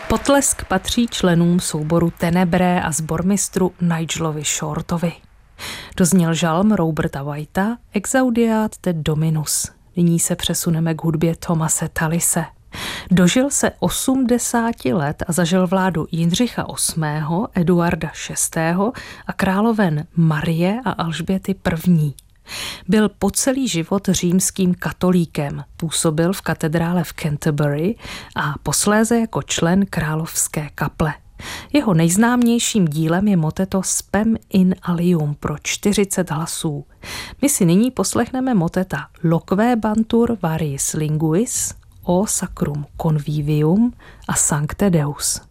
Potlesk patří členům souboru Tenebrae a sbormistru Nigelovi Shortovi. Dozněl žalm Roberta Whitea Exaudiat te Dominus. Nyní se přesuneme k hudbě Thomase Tallise. Dožil se 80 let a zažil vládu Jindřicha VIII., Eduarda VI. A královen Marie a Alžběty I. Byl po celý život římským katolíkem, působil v katedrále v Canterbury a posléze jako člen královské kaple. Jeho nejznámějším dílem je moteto Spem in alium pro 40 hlasů. My si nyní poslechneme moteta Loquebantur variis linguis, O sacrum convivium a Sancte Deus.